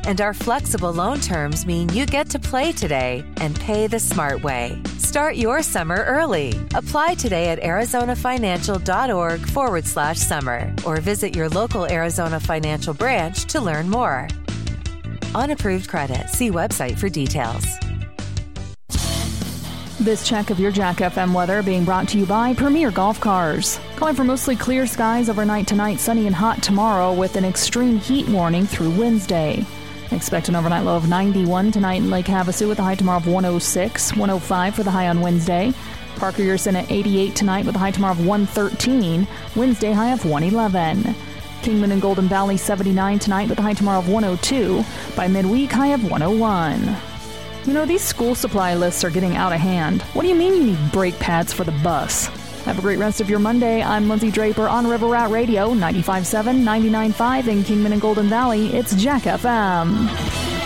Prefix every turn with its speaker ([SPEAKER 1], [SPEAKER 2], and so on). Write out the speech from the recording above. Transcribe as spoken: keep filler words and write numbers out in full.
[SPEAKER 1] And our flexible loan terms mean you get to play today and pay the smart way. Start your summer early. Apply today at arizonafinancial.org forward slash summer or visit your local Arizona Financial branch to learn more. Unapproved credit. See website for details.
[SPEAKER 2] This check of your Jack F M weather being brought to you by Premier Golf Cars. Calling for mostly clear skies overnight tonight, sunny and hot tomorrow with an extreme heat warning through Wednesday. Expect an overnight low of ninety-one tonight in Lake Havasu with a high tomorrow of one oh six, one oh five for the high on Wednesday. Parker-Yerson at eighty-eight tonight with a high tomorrow of one thirteen, Wednesday high of one eleven. Kingman and Golden Valley seventy-nine tonight with a high tomorrow of one oh two, by midweek high of one oh one. You know, these school supply lists are getting out of hand. What do you mean you need brake pads for the bus? Have a great rest of your Monday. I'm Lindsay Draper on River Rat Radio, ninety-five point seven, ninety-nine point five in Kingman and Golden Valley. It's Jack F M.